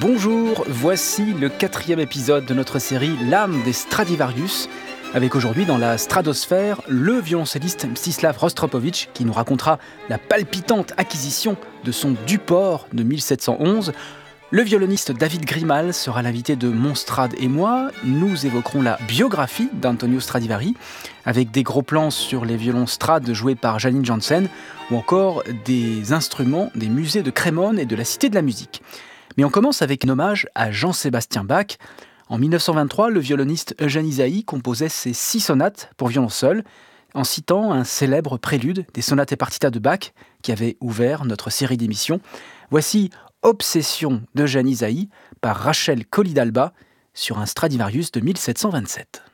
Bonjour, voici le 4e épisode de notre série L'âme des Stradivarius, avec aujourd'hui dans la stratosphère le violoncelliste Mstislav Rostropovitch qui nous racontera la palpitante acquisition de son Duport de 1711. Le violoniste David Grimal sera l'invité de Mon Strad et moi. Nous évoquerons la biographie d'Antonio Stradivari, avec des gros plans sur les violons Strad joués par Janine Jansen, ou encore des instruments des musées de Crémone et de la Cité de la Musique. Mais on commence avec un hommage à Jean-Sébastien Bach. En 1923, le violoniste Eugène Ysaÿe composait ses 6 sonates pour violon seul, en citant un célèbre prélude des sonates et partitas de Bach qui avait ouvert notre série d'émissions. Voici Obsession d'Eugène Ysaÿe par Rachel Colli-D'Alba sur un Stradivarius de 1727.